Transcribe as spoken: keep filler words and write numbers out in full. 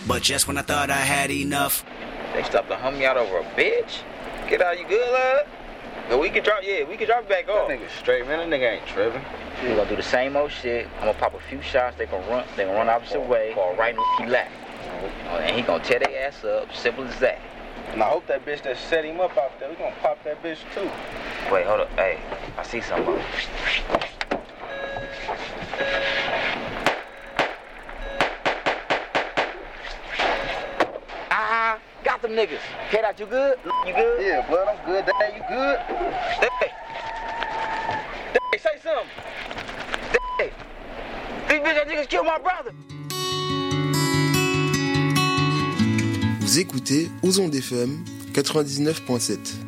But just when I thought I had enough, they stopped the homie out over a bitch. Get out, you good, lad? No, we can drop, yeah, we can drop it back off. That nigga straight, man. That nigga ain't tripping. We gonna do the same old shit. I'm gonna pop a few shots. They gonna run. They gonna run opposite oh, way. Or right in the lap. Oh, and he gonna tear their ass up. Simple as that. And I hope that bitch that set him up out there, we gonna pop that bitch too. Wait, hold up. Hey, I see something. Ah, got them niggas. K-Dot, you good? You good? Yeah, blood, I'm good. Dad, you good? Hey, hey, say something. Hey, these bitch niggas killed my brother. Vous écoutez Aux Ondes F M quatre-vingt-dix-neuf point sept.